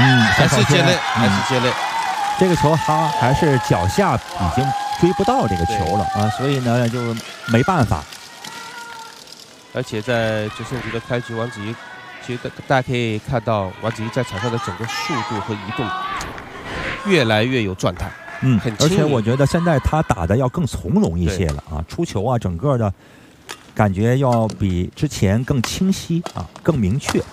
还是接内，还是接内。 这个球他还是脚下已经追不到这个球了啊，所以呢就没办法。 而且在决胜局的开局，王子怡其实大家可以看到，王子怡在场上的整个速度和移动越来越有状态。很轻盈。 而且我觉得现在他打的要更从容一些了啊，出球啊，整个的感觉要比之前更清晰啊，更明确。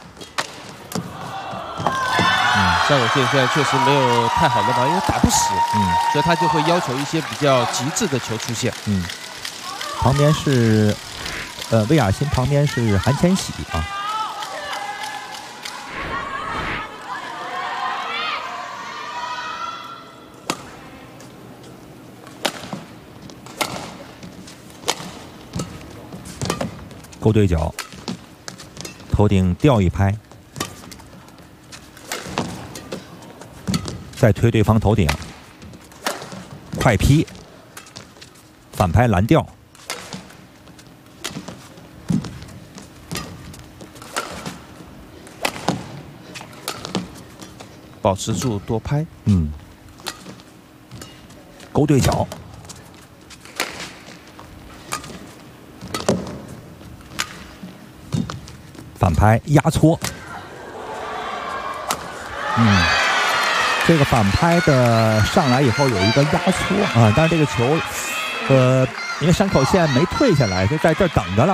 张永宪现在确实没有太好的防，因为打不死，所以他就会要求一些比较极致的球出现。 旁边是魏雅欣，旁边是韩千玺啊。勾对角，头顶吊一拍，再推对方头顶，快劈，反拍蓝吊， 保持住多拍， 勾对角。反拍压搓，这个反拍的上来以后有一个压搓啊，但是这个球，因为山口宪没退下来，就在这儿等着了。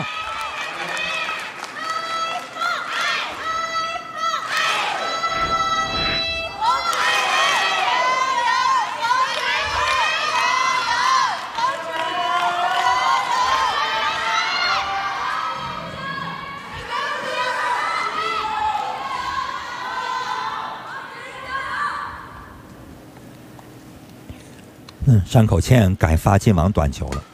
山口茜改发进网短球了。